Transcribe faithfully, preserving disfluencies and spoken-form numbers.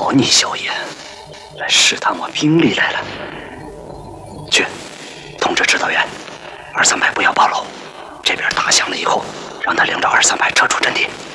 猫腻硝烟，来试探我兵力来了。去，通知指导员，二三排不要暴露。这边打响了以后，让他领着二三排撤出阵地。